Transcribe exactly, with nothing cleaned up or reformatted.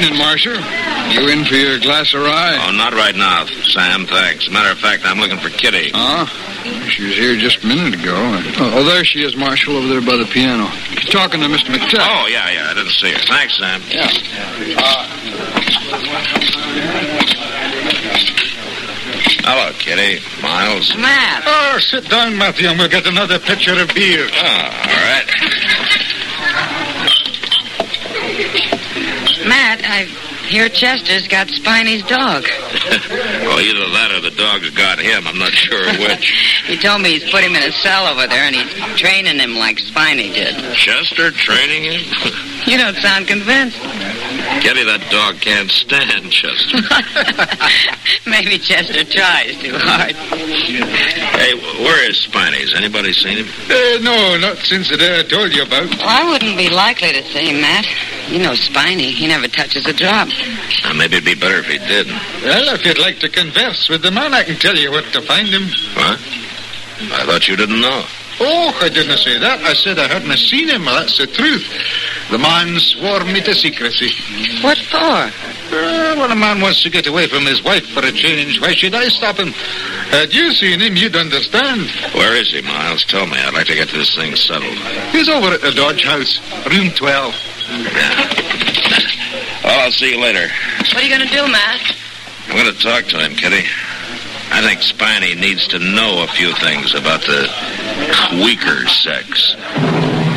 evening, Marshal. You in for your glass of rye? Oh, not right now, Sam, thanks. Matter of fact, I'm looking for Kitty. Huh? She was here just a minute ago. Oh, there she is, Marshal, over there by the piano. She's talking to Mister McTaggart. Oh, yeah, yeah, I didn't see her. Thanks, Sam. Yeah. Uh, Hello, Kitty. Miles. Matt. Oh, sit down, Matthew, and we'll get another pitcher of beer. Oh, all right. Matt, I hear Chester's got Spiney's dog. Well, either that or the dog's got him. I'm not sure which. He told me he's put him in a cell over there, and he's training him like Spiney did. Chester training him? You don't sound convinced. Kitty, that dog can't stand Chester. Maybe Chester tries too hard. Hey, where is Spiney? Has anybody seen him? Uh, no, not since the day I told you about. Well, I wouldn't be likely to see him, Matt. You know Spiney. He never touches a drop. Uh, maybe it'd be better if he did. Well, if you'd like to converse with the man, I can tell you where to find him. What? I thought you didn't know. Oh, I didn't say that. I said I hadn't seen him. Well, that's the truth. The man swore me to secrecy. What for? Uh, when a man wants to get away from his wife for a change, why should I stop him? Had you seen him, you'd understand. Where is he, Miles? Tell me. I'd like to get this thing settled. He's over at the Dodge House, room twelve. Yeah. Well, I'll see you later. What are you going to do, Matt? I'm going to talk to him, Kitty. I think Spiney needs to know a few things about the tweaker sex.